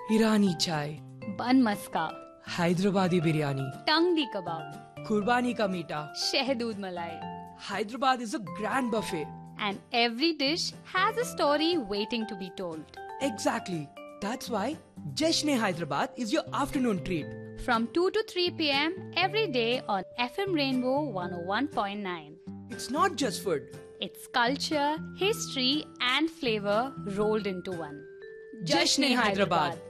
Irani chai, bun maska, Hyderabadi biryani, tangdi kebab, Kurbani ka meeta. shehdood malai. Hyderabad is a grand buffet. And every dish has a story waiting to be told. Exactly. That's why Jashn-e-Hyderabad is your afternoon treat. From 2 to 3 p.m. every day on FM Rainbow 101.9. It's not just food. It's culture, history and flavor rolled into one. Jashn-e-Hyderabad.